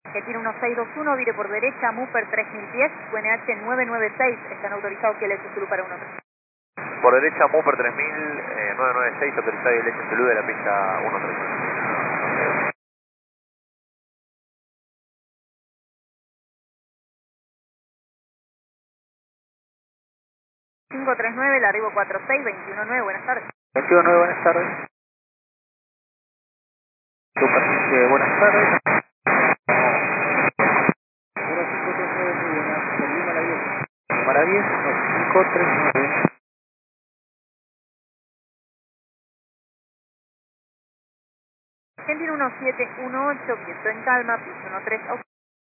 Argentina 1621, vire por derecha, Mupper 3010, UNH 996, están autorizados que el Zulu para 13. Por derecha, Mupper 996, autorizado y el Zulu de la pista 13. 539, el arribo 46, 219, buenas tardes. 219, buenas tardes. Super, buenas tardes. 0539, muy buenas. Lima la 10. Para 10, 539. Argentina 1718, viento en calma, piso 13.